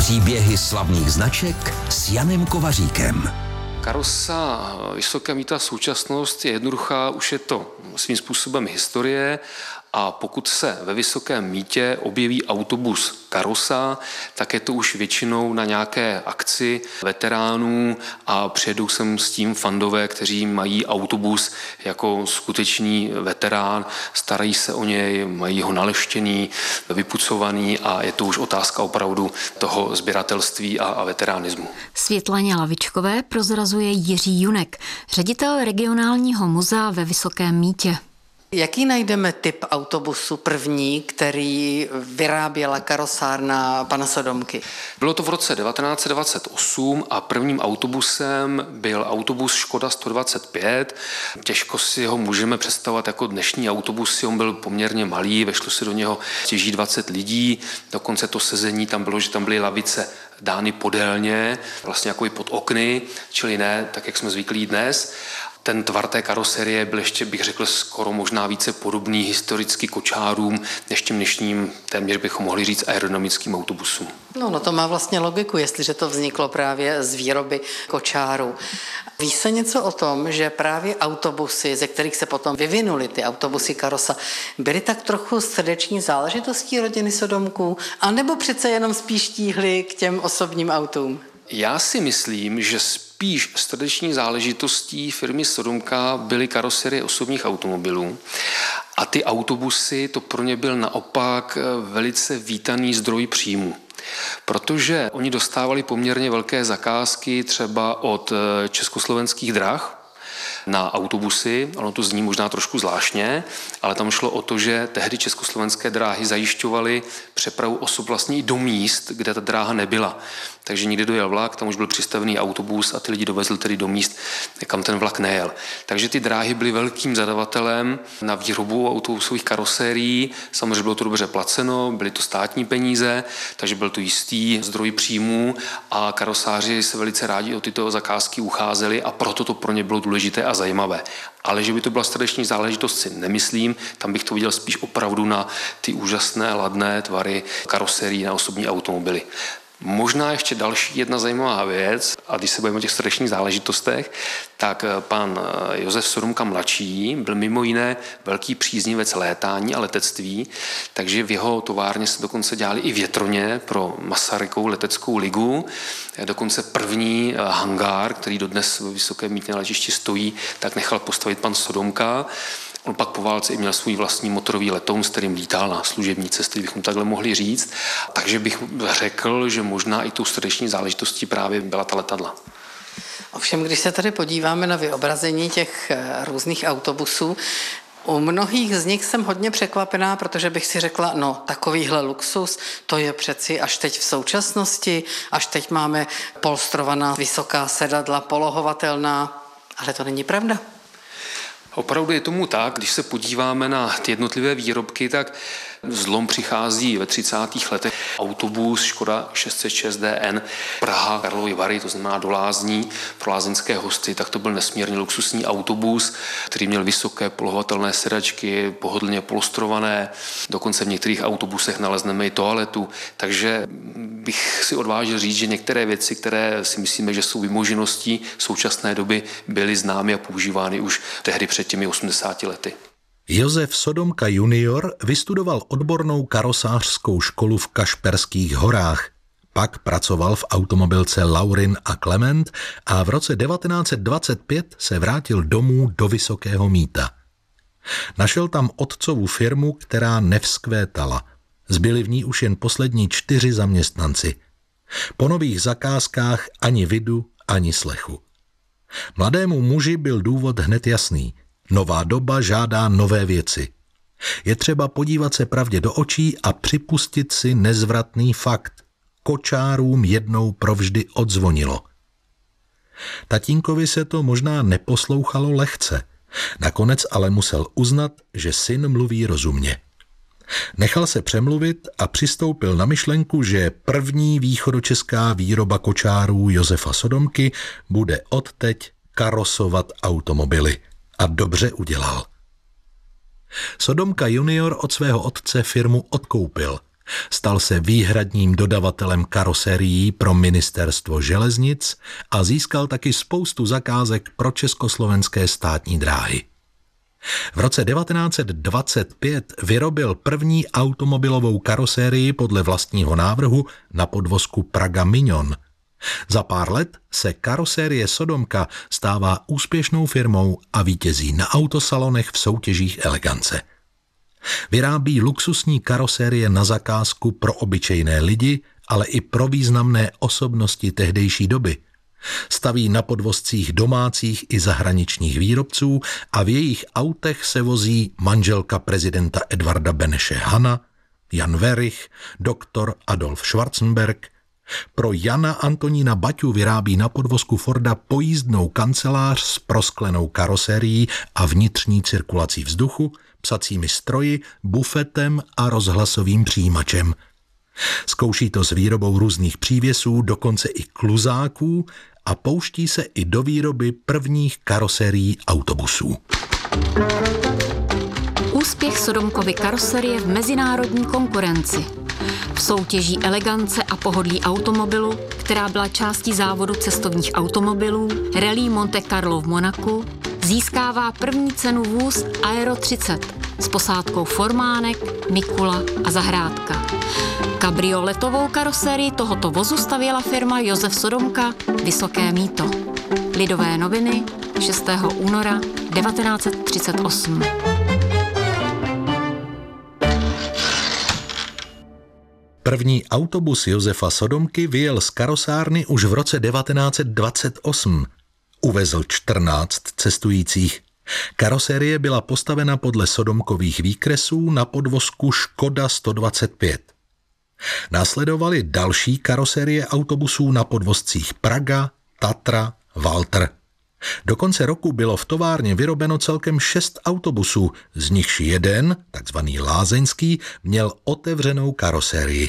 Příběhy slavných značek s Janem Kovaříkem. Karosa Vysoké mýto a současnost je jednoduchá, už je to svým způsobem historie a pokud se ve Vysokém mýtě objeví autobus Karosa, tak je to už většinou na nějaké akci veteránů a přijedou sem s tím fandové, kteří mají autobus jako skutečný veterán, starají se o něj, mají ho naleštěný, vypucovaný a je to už otázka opravdu toho sběratelství a veteránismu. Světlaně Lavičkové prozrazuje Jiří Junek, ředitel regionálního muzea ve Vysokém Mýtě. Jaký najdeme typ autobusu první, který vyráběla karosárna pana Sodomky? Bylo to v roce 1928 a prvním autobusem byl autobus Škoda 125. Těžko si ho můžeme představovat jako dnešní autobus, on byl poměrně malý, vešlo si do něho těží 20 lidí, dokonce to sezení tam bylo, že tam byly lavice dány podélně, vlastně jako i pod okny, čili ne tak, jak jsme zvyklí dnes. Ten tvar té karoserie byl ještě, bych řekl, skoro možná více podobný historicky kočárům, než těm dnešním, téměř bychom mohli říct, aerodynamickým autobusům. No to má vlastně logiku, jestliže to vzniklo právě z výroby kočárů. Ví se něco o tom, že právě autobusy, ze kterých se potom vyvinuly ty autobusy Karosa, byly tak trochu srdeční záležitostí rodiny Sodomků, anebo přece jenom spíš tíhly k těm osobním autům? Já si myslím, že spíš srdeční záležitostí firmy Sodomka byly karoserie osobních automobilů a ty autobusy, to pro ně byl naopak velice vítaný zdroj příjmu. Protože oni dostávali poměrně velké zakázky třeba od Československých drah na autobusy, ono to zní možná trošku zvláštně, ale tam šlo o to, že tehdy československé dráhy zajišťovaly přepravu osob vlastně i do míst, kde ta dráha nebyla. Takže někde dojel vlak, tam už byl přistavený autobus a ty lidi dovezli tedy do míst, kam ten vlak nejel. Takže ty dráhy byly velkým zadavatelem na výrobu autobusových karosérií. Samozřejmě bylo to dobře placeno, byly to státní peníze, takže byl to jistý zdroj příjmů a karosáři se velice rádi o tyto zakázky ucházeli a proto to pro ně bylo důležité a zajímavé. Ale že by to byla srdeční záležitost, si nemyslím, tam bych to viděl spíš opravdu na ty úžasné ladné tvary karoserií na osobní automobily. Možná ještě další jedna zajímavá věc, a když se bavíme o těch srdečních záležitostech, tak pan Josef Sodomka mladší byl mimo jiné velký příznivec létání a letectví, takže v jeho továrně se dokonce dělali i větroně pro Masarykovu leteckou ligu. Dokonce první hangár, který dodnes ve Vysokém Mýtě na letišti stojí, tak nechal postavit pan Sodomka. On pak po válce i měl svůj vlastní motorový letoun, s kterým lítal na služební cesty, bychom takhle mohli říct. Takže bych řekl, že možná i tou srdeční záležitostí právě byla ta letadla. Ovšem, když se tady podíváme na vyobrazení těch různých autobusů, u mnohých z nich jsem hodně překvapená, protože bych si řekla, no takovýhle luxus, to je přeci až teď v současnosti, až teď máme polstrovaná vysoká sedadla, polohovatelná, ale to není pravda. Opravdu je tomu tak, když se podíváme na ty jednotlivé výrobky, tak zlom přichází ve 30. letech. Autobus Škoda 606 DN Praha Karlovy Vary, to znamená do Lázní pro lázeňské hosty, tak to byl nesmírně luxusní autobus, který měl vysoké polohovatelné sedačky, pohodlně polstrované, dokonce v některých autobusech nalezneme i toaletu, takže bych si odvážil říct, že některé věci, které si myslíme, že jsou vymožeností současné doby, byly známy a používány už tehdy před těmi 80 lety. Josef Sodomka junior vystudoval odbornou karosářskou školu v Kašperských horách. Pak pracoval v automobilce Laurin a Klement a v roce 1925 se vrátil domů do Vysokého Mýta. Našel tam otcovu firmu, která nevzkvétala. Zbyli v ní už jen poslední 4 zaměstnanci. Po nových zakázkách ani vidu, ani slechu. Mladému muži byl důvod hned jasný. Nová doba žádá nové věci. Je třeba podívat se pravdě do očí a připustit si nezvratný fakt. Kočárům jednou provždy odzvonilo. Tatínkovi se to možná neposlouchalo lehce. Nakonec ale musel uznat, že syn mluví rozumně. Nechal se přemluvit a přistoupil na myšlenku, že první východočeská výroba kočárů Josefa Sodomky bude odteď karosovat automobily. A dobře udělal. Sodomka junior od svého otce firmu odkoupil Stal se výhradním dodavatelem karoserií pro ministerstvo železnic a získal taky spoustu zakázek pro československé státní dráhy. V roce 1925 vyrobil první automobilovou karosérii podle vlastního návrhu na podvozku Praga Mignon. Za pár let se karosérie Sodomka stává úspěšnou firmou a vítězí na autosalonech v soutěžích elegance. Vyrábí luxusní karosérie na zakázku pro obyčejné lidi, ale i pro významné osobnosti tehdejší doby. Staví na podvozcích domácích i zahraničních výrobců a v jejich autech se vozí manželka prezidenta Edvarda Beneše Hana, Jan Werich, doktor Adolf Schwarzenberg. Pro Jana Antonína Baťu vyrábí na podvozku Forda pojízdnou kancelář s prosklenou karosérií a vnitřní cirkulací vzduchu, psacími stroji, bufetem a rozhlasovým přijímačem. Zkouší to s výrobou různých přívěsů, dokonce i kluzáků a pouští se i do výroby prvních karoserií autobusů. Úspěch Sodomkovy karoserie v mezinárodní konkurenci. V soutěží elegance a pohodlí automobilu, která byla částí závodu cestovních automobilů, Rallye Monte Carlo v Monaku, získává první cenu vůz Aero 30 s posádkou Formánek, Mikula a Zahrádka. Kabrioletovou karosérii tohoto vozu stavěla firma Josef Sodomka Vysoké Mýto. Lidové noviny 6. února 1938. První autobus Josefa Sodomky vyjel z karosárny už v roce 1928. Uvezl 14 cestujících. Karosérie byla postavena podle Sodomkových výkresů na podvozku Škoda 125. Následovaly další karosérie autobusů na podvozcích Praga, Tatra, Walter. Do konce roku bylo v továrně vyrobeno celkem 6 autobusů, z nichž jeden, takzvaný lázeňský, měl otevřenou karosérii.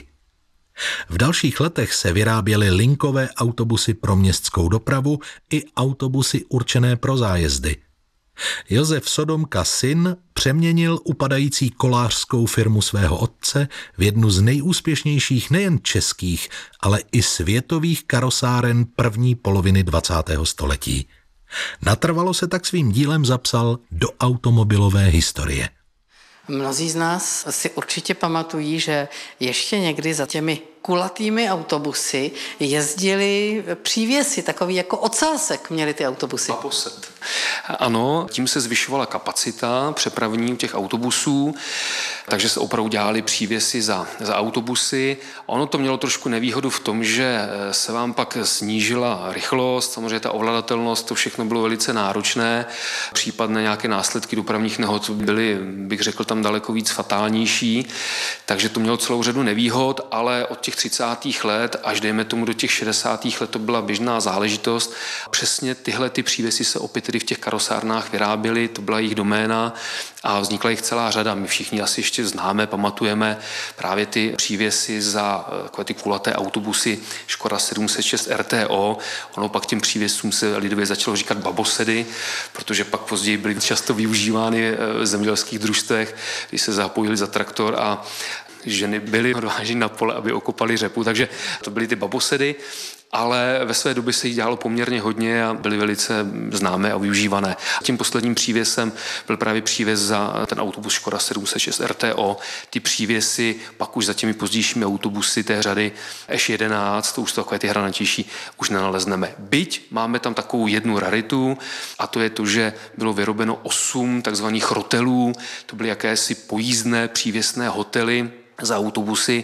V dalších letech se vyráběly linkové autobusy pro městskou dopravu i autobusy určené pro zájezdy. Josef Sodomka syn přeměnil upadající kolářskou firmu svého otce v jednu z nejúspěšnějších nejen českých, ale i světových karosáren první poloviny 20. století. Natrvalo se tak svým dílem zapsal do automobilové historie. Mnozí z nás si určitě pamatují, že ještě někdy za těmi kulatými autobusy jezdili přívěsy, takový jako ocásek měli ty autobusy. Baboset. Ano, tím se zvyšovala kapacita přepravní těch autobusů, takže se opravdu dělali přívěsy za autobusy. Ono to mělo trošku nevýhodu v tom, že se vám pak snížila rychlost, samozřejmě ta ovladatelnost, to všechno bylo velice náročné. Případné nějaké následky dopravních nehod byly, bych řekl, tam daleko víc fatálnější, takže to mělo celou řadu nevýhod, ale od těch 30. let až dejme tomu do těch 60. let to byla běžná záležitost. Přesně tyhle ty přívěsy se opět tedy v těch karosárnách vyráběly, to byla jejich doména a vznikla jich celá řada. My všichni asi ještě známe, pamatujeme právě ty přívěsy za takové ty kulaté autobusy Škoda 706 RTO. Ono pak těm přívěsům se lidově začalo říkat babosedy, protože pak později byly často využívány v zemědělských družstvech, když se zapojili za traktor a ženy byly odváženy na pole, aby okopali řepu, takže to byly ty babosedy, ale ve své době se jich dělalo poměrně hodně a byly velice známé a využívané. Tím posledním přívěsem byl právě přívěs za ten autobus Škoda 706 RTO. Ty přívěsy pak už za těmi pozdějšími autobusy té řady Š11, to už jsou takové ty hranatější, už nenalezneme. Byť máme tam takovou jednu raritu a to je to, že bylo vyrobeno 8 takzvaných rotelů, to byly jakési pojízdné přívěsné hotely za autobusy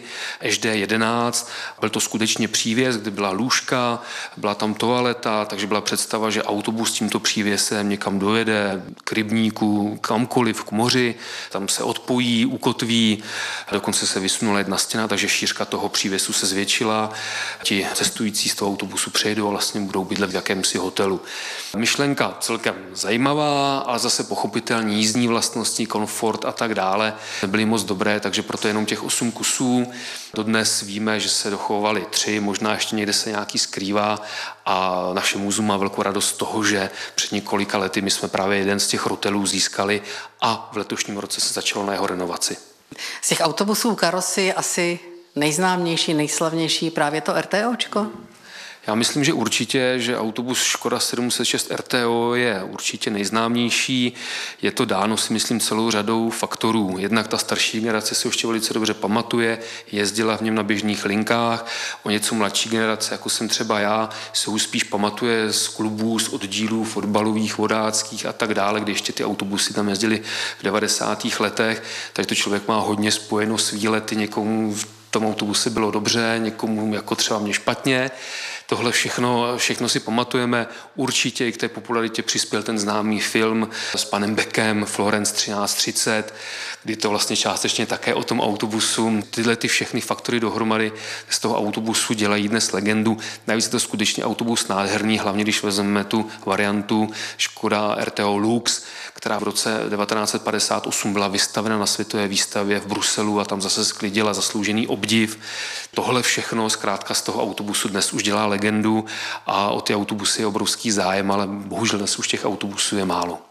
ŽD11. Byl to skutečně přívěs, kde byla lůžka, byla tam toaleta, takže byla představa, že autobus tímto přívěsem někam dojede, k rybníku, kamkoliv, k moři, tam se odpojí, ukotví, dokonce se vysunula jedna stěna, takže šířka toho přívěsu se zvětšila. Ti cestující z toho autobusu přejdou a vlastně budou bydlet v jakémsi hotelu. Myšlenka celkem zajímavá, ale zase pochopitelně jízdní vlastnosti, komfort a tak dále nebyly moc dobré, takže proto jenom těch 8 kusů. Dodnes víme, že se dochovaly 3, možná ještě někde se nějaký skrývá a naše muzeum má velkou radost z toho, že před několika lety my jsme právě jeden z těch rotelů získali a v letošním roce se začalo na jeho renovaci. Z těch autobusů karosy je asi nejznámější, nejslavnější právě to RTOčko? Já myslím, že určitě, že autobus Škoda 706 RTO je určitě nejznámější. Je to dáno, si myslím, celou řadou faktorů. Jednak ta starší generace si ještě velice dobře pamatuje, jezdila v něm na běžných linkách. O něco mladší generace, jako jsem třeba já, se už spíš pamatuje z klubů, z oddílů fotbalových, vodáckých a tak dále, kdy ještě ty autobusy tam jezdily v 90. letech. Takže to člověk má hodně spojeno s výlety, někomu v tom autobuse bylo dobře, někomu jako třeba mě špatně. Tohle všechno si pamatujeme. Určitě i k té popularitě přispěl ten známý film s panem Beckem, Florence 1330, kdy to vlastně částečně také o tom autobusu. Tyhle ty všechny faktory dohromady z toho autobusu dělají dnes legendu. Navíc je to skutečně autobus nádherný, hlavně když vezmeme tu variantu Škoda RTO Lux, která v roce 1958 byla vystavena na světové výstavě v Bruselu a tam zase sklidila zasloužený obdiv. Tohle všechno zkrátka z toho autobusu dnes už dělá legendu a o ty autobusy je obrovský zájem, ale bohužel dnes už těch autobusů je málo.